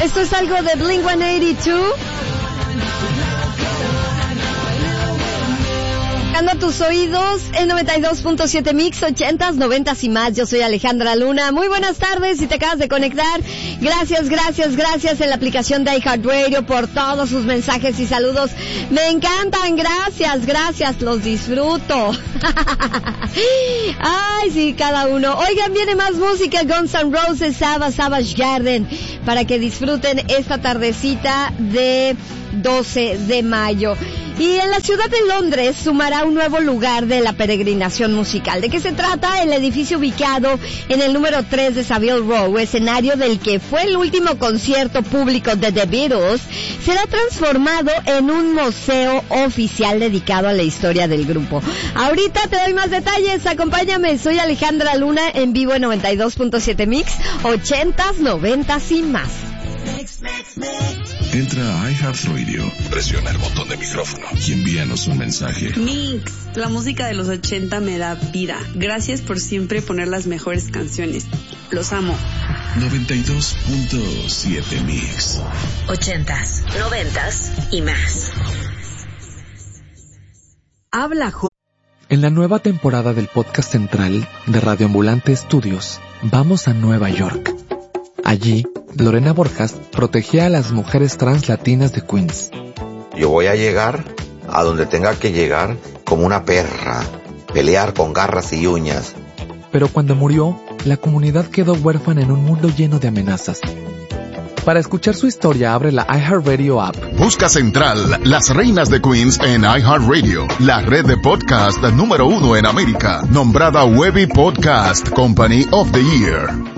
Esto es algo de Blink-182. A tus oídos en 92.7 Mix, 80s, 90s y más. Yo soy Alejandra Luna. Muy buenas tardes, si te acabas de conectar. Gracias en la aplicación de iHeartRadio por todos sus mensajes y saludos. Me encantan, gracias, los disfruto. Ay, sí, cada uno. Oigan, viene más música, Guns N' Roses, Savage Garden, para que disfruten esta tardecita de 12 de mayo. Y en la ciudad de Londres sumará un nuevo lugar de la peregrinación musical. ¿De qué se trata? El edificio ubicado en el número 3 de Savile Row, escenario del que fue el último concierto público de The Beatles, será transformado en un museo oficial dedicado a la historia del grupo. Ahorita te doy más detalles, acompáñame, soy Alejandra Luna en vivo en 92.7 Mix, 80s, 90s y más. Entra a iHeartRadio, presiona el botón de micrófono y envíanos un mensaje. Mix, la música de los 80 me da vida. Gracias por siempre poner las mejores canciones. Los amo. 92.7 Mix. 80s, 90s y más. Habla En la nueva temporada del podcast central de Radio Ambulante Estudios, vamos a Nueva York. Allí, Lorena Borjas protegía a las mujeres trans latinas de Queens. Yo voy a llegar a donde tenga que llegar como una perra, pelear con garras y uñas. Pero cuando murió, la comunidad quedó huérfana en un mundo lleno de amenazas. Para escuchar su historia, abre la iHeartRadio app. Busca Central, las reinas de Queens en iHeartRadio, la red de podcast número 1 en América, nombrada Webby Podcast Company of the Year.